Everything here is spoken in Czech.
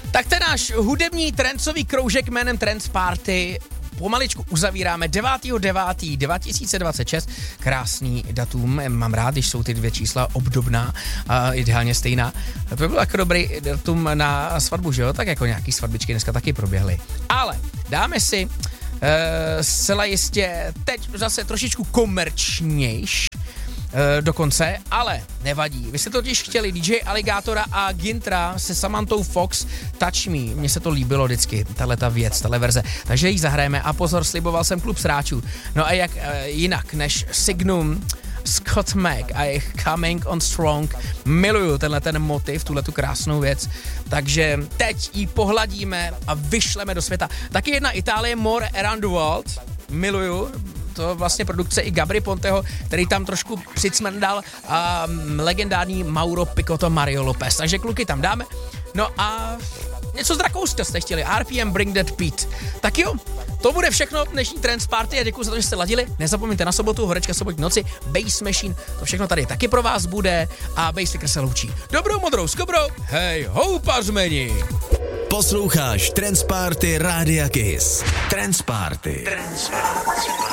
Tak ten náš hudební trancový kroužek jménem Trance Party pomaličku uzavíráme 9.9.2026. Krásný datum, mám rád, když jsou ty dvě čísla obdobná a ideálně stejná. To by byl jako dobrý datum na svatbu, že jo? Tak jako nějaký svatbičky dneska taky proběhly. Ale dáme si zcela jistě teď zase trošičku komerčnějš dokonce, ale nevadí. Vy jste totiž chtěli DJ Alligátora a Gintra se Samantou Fox Touch Me. Mně se to líbilo vždycky, tato verze. Takže ji zahrajeme a pozor, sliboval jsem klub sráčů. No a jak jinak než Signum, Scott Mac a jejich Coming on Strong. Miluju ten motiv, tuhletu krásnou věc. Takže teď ji pohladíme a vyšleme do světa. Taky jedna Itálie, More Around the World. Miluju. To vlastně produkce i Gabry Ponteho, který tam trošku přicmrdal, a legendární Mauro Picotto, Mario Lopez. Takže kluky tam dáme. No a něco z Rakouska jste chtěli. RPM Bring That Beat. Tak jo, to bude všechno dnešní Trance Party a děkuji za to, že jste ladili. Nezapomeňte na sobotu, horečka sobotní noci, Bass Machine, to všechno tady taky pro vás bude a Basslicker se loučí. Dobrou modrou skobrou, hej houpařmeni! Posloucháš Trance Party Rádia Kiss. Trance Party.